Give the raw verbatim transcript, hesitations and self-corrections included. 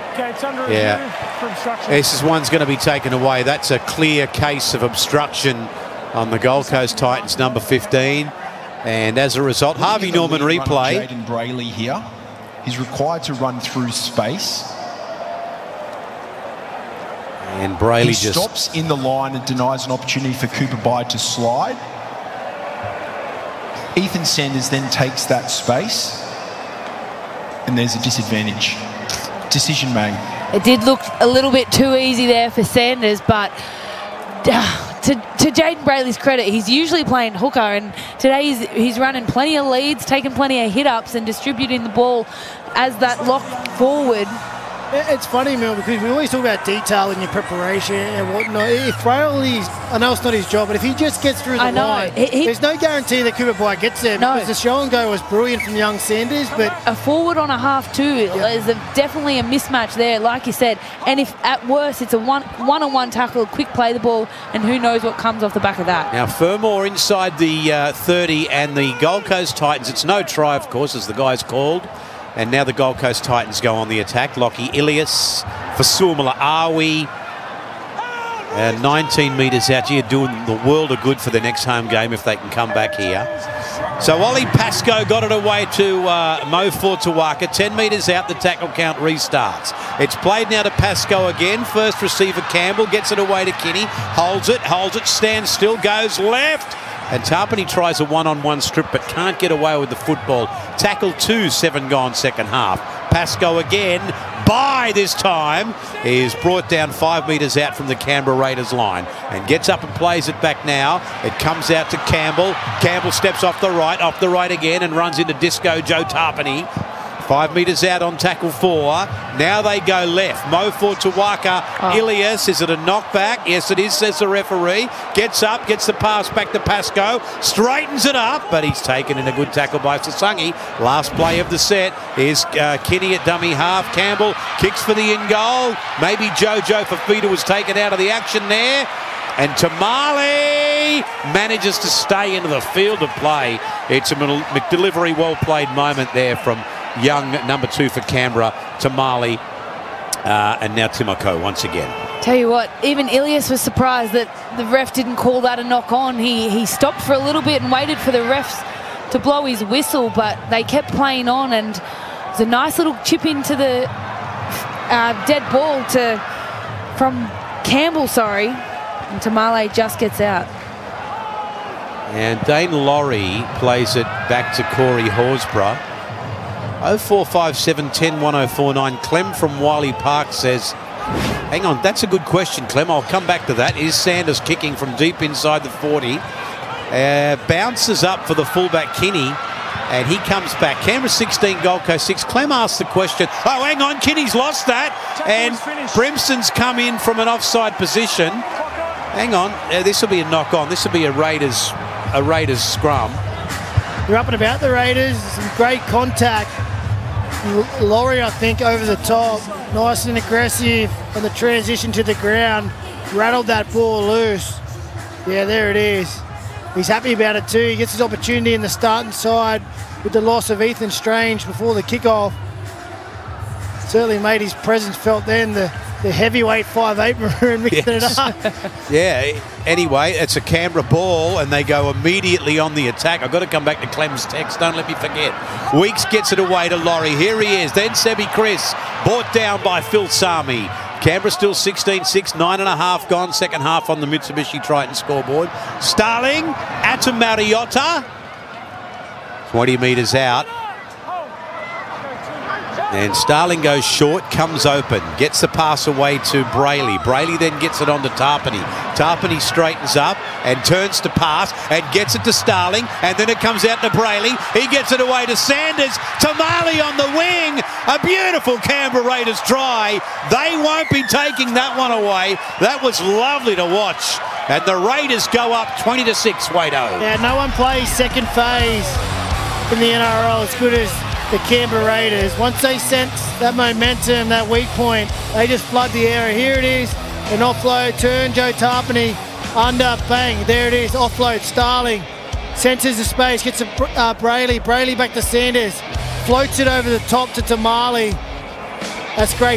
Okay, it's under Yeah. review for obstruction. This is one's going to be taken away. That's a clear case of obstruction on the Gold Coast Titans, number fifteen. And as a result, Harvey Norman replay. Jayden Brailey here. He's required to run through space. And Brailey he just stops in the line and denies an opportunity for Cooper Bide to slide. Ethan Sanders then takes that space. And there's a disadvantage. Decision made. It did look a little bit too easy there for Sanders, but uh, to, to Jayden Brailey's credit, he's usually playing hooker, and today he's, he's running plenty of leads, taking plenty of hit-ups and distributing the ball as that lock forward. It's funny, Mel, because we always talk about detail in your preparation and whatnot. If Brailey's, I know it's not his job, but if he just gets through the I know. line, He- he- there's no guarantee that Cooper Bide gets there, No. because the show and go was brilliant from young Sanders, but A forward on a half two is a, definitely a mismatch there, like you said. And if at worst it's a one, one-on-one tackle, quick play the ball, and who knows what comes off the back of that. Now, Fermor inside the uh, thirty, and the Gold Coast Titans, it's no try, of course, as the guy's called. And now the Gold Coast Titans go on the attack. Lockie Ilias, Fasumala Awi, uh, nineteen metres out. You're doing the world of good for the next home game if they can come back here. So Ollie Pascoe got it away to uh, Mo Fortuaka. ten metres out, the tackle count restarts. It's played now to Pascoe again. First receiver Campbell gets it away to Kinney. Holds it, holds it, stands still, goes left. And Tarpany tries a one-on-one strip but can't get away with the football. Tackle two, seven gone second half. Pascoe again, by this time, is brought down five metres out from the Canberra Raiders line and gets up and plays it back now. It comes out to Campbell. Campbell steps off the right, off the right again and runs into Disco Joe Tarpany. Five metres out on tackle four. Now they go left. Mo Fortuaka, oh. Ilias. Is it a knockback? Yes, it is, says the referee. Gets up, gets the pass back to Pascoe. Straightens it up, but he's taken in a good tackle by Sasangi. Last play of the set is uh, Kinney at dummy half. Campbell kicks for the in goal. Maybe Jojo Fafita was taken out of the action there. And Tamale manages to stay into the field of play. It's a McDelivery well-played moment there from young number two for Canberra, Tamale, uh, and now Timoko once again. Tell you what, even Ilias was surprised that the ref didn't call that a knock on. He, he stopped for a little bit and waited for the refs to blow his whistle, but they kept playing on, and it was a nice little chip into the uh, dead ball to from Campbell, sorry, and Tamale just gets out. And Dane Laurie plays it back to Corey Horsburgh. oh four five seven, one oh, one oh four nine. Clem from Wiley Park says, hang on, that's a good question, Clem. I'll come back to that. Is Sanders kicking from deep inside the forty? Uh, bounces up for the fullback Kinney, and he comes back. Canberra sixteen, Gold Coast six. Clem asked the question. Oh, hang on, Kinney's lost that. And Brimson's come in from an offside position. Hang on, uh, this will be a knock on. This will be a Raiders, a Raiders scrum. they're up and about the Raiders. Some great contact. Laurie, I think, over the top, nice and aggressive on the transition to the ground, rattled that ball loose. Yeah, there it is. He's happy about it too. He gets his opportunity in the starting side with the loss of Ethan Strange before the kickoff. Certainly made his presence felt then. The, the heavyweight five eight Maroon mixing Yes. it up. Yeah, anyway, it's a Canberra ball and they go immediately on the attack. I've got to come back to Clem's text, don't let me forget. Weeks gets it away to Laurie. Here he is. Then Sebi Chris, brought down by Phil Sami. Canberra still sixteen six, nine and a half gone, second half on the Mitsubishi Triton scoreboard. Starling, Atta Mariota, twenty metres out. And Starling goes short, comes open, gets the pass away to Brailey. Brailey then gets it on to Tarpany. Tarpany straightens up and turns to pass and gets it to Starling, and then it comes out to Brailey. He gets it away to Sanders. Tamale on the wing. A beautiful Canberra Raiders try. They won't be taking that one away. That was lovely to watch. And the Raiders go up twenty to six, Wado. Yeah, no one plays second phase in the N R L as good as the Canberra Raiders. Once they sense that momentum, that weak point, they just flood the area. Here it is, an offload, turn, Joe Tarpany, under, bang, there it is, offload, Starling, senses the space, gets a uh, Brailey, Brailey back to Sanders, floats it over the top to Tamale. That's great